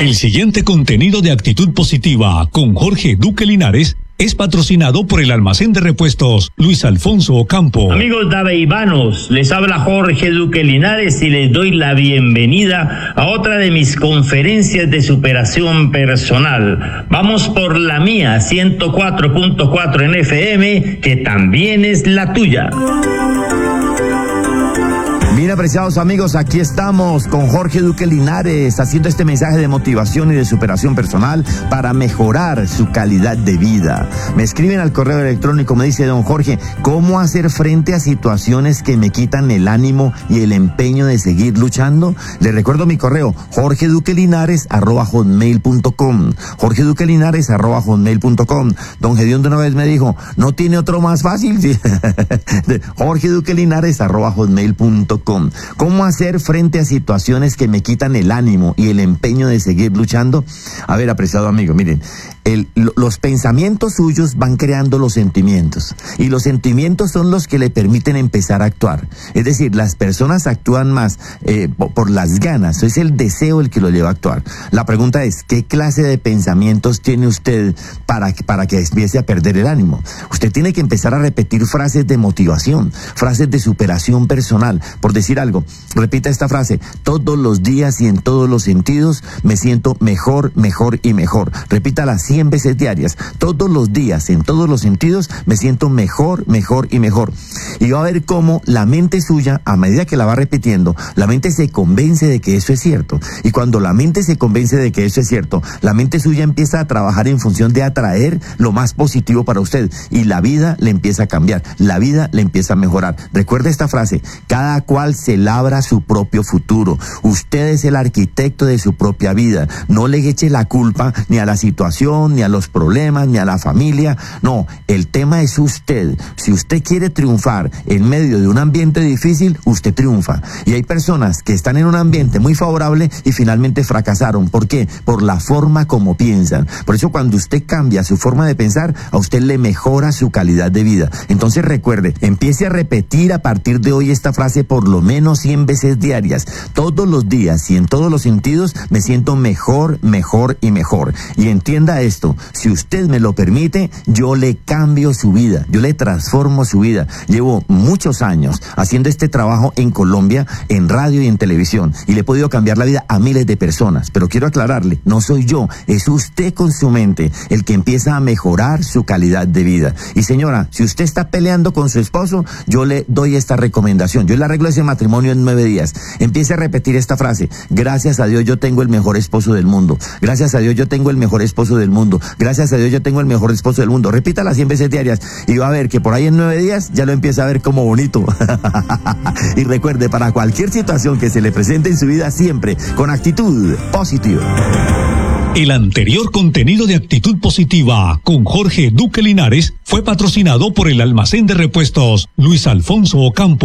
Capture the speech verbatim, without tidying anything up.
El siguiente contenido de Actitud Positiva con Jorge Duque Linares es patrocinado por el almacén de repuestos Luis Alfonso Ocampo. Amigos daveivanos, les habla Jorge Duque Linares y les doy la bienvenida a otra de mis conferencias de superación personal. Vamos por la mía, ciento cuatro punto cuatro en F M, que también es la tuya. Bien, apreciados amigos, aquí estamos con Jorge Duque Linares haciendo este mensaje de motivación y de superación personal para mejorar su calidad de vida. Me escriben al correo electrónico, me dice don Jorge, ¿cómo hacer frente a situaciones que me quitan el ánimo y el empeño de seguir luchando? Les recuerdo mi correo, jorgeduquelinares arroba hotmail punto com, jorgeduquelinares arroba hotmail punto com. Don Gedeón de una vez me dijo, ¿no tiene otro más fácil? jorgeduquelinares arroba hotmail punto com. ¿Cómo hacer frente a situaciones que me quitan el ánimo y el empeño de seguir luchando? A ver, apreciado amigo, miren, el, los pensamientos suyos van creando los sentimientos y los sentimientos son los que le permiten empezar a actuar. Es decir, las personas actúan más eh, por, por las ganas, es el deseo el que lo lleva a actuar. La pregunta es, ¿qué clase de pensamientos tiene usted para, para que empiece a perder el ánimo? Usted tiene que empezar a repetir frases de motivación, frases de superación personal. Por decir algo, repita esta frase: todos los días y en todos los sentidos me siento mejor, mejor y mejor. Repítala cien veces diarias. Todos los días, en todos los sentidos, me siento mejor, mejor y mejor. Y va a ver cómo la mente suya, a medida que la va repitiendo, la mente se convence de que eso es cierto. Y cuando la mente se convence de que eso es cierto, la mente suya empieza a trabajar en función de atraer lo más positivo para usted. Y la vida le empieza a cambiar, la vida le empieza a mejorar. Recuerde esta frase: cada cual se labra su propio futuro. Usted es el arquitecto de su propia vida. No le eche la culpa ni a la situación, ni a los problemas, ni a la familia. No, el tema es usted. Si usted quiere triunfar en medio de un ambiente difícil, usted triunfa. Y hay personas que están en un ambiente muy favorable y finalmente fracasaron. ¿Por qué? Por la forma como piensan. Por eso cuando usted cambia su forma de pensar, a usted le mejora su calidad de vida. Entonces recuerde, empiece a repetir a partir de hoy esta frase por lo menos cien veces diarias. Todos los días y en todos los sentidos me siento mejor, mejor y mejor. Y entienda esto, si usted me lo permite, yo le cambio su vida, yo le transformo su vida. Llevo muchos años haciendo este trabajo en Colombia, en radio y en televisión, y le he podido cambiar la vida a miles de personas. Pero quiero aclararle, no soy yo, es usted con su mente el que empieza a mejorar su calidad de vida. Y señora, si usted está peleando con su esposo, yo le doy esta recomendación, yo le arreglo ese matrimonio en nueve días. Empiece a repetir esta frase: gracias a Dios yo tengo el mejor esposo del mundo, gracias a Dios yo tengo el mejor esposo del mundo, gracias a Dios yo tengo el mejor esposo del mundo. Repítala cien veces diarias y va a ver que por ahí en nueve días ya lo empieza a ver como bonito. Y recuerde, para cualquier situación que se le presente en su vida, siempre con actitud positiva. El anterior contenido de Actitud Positiva con Jorge Duque Linares fue patrocinado por el almacén de repuestos Luis Alfonso Ocampo.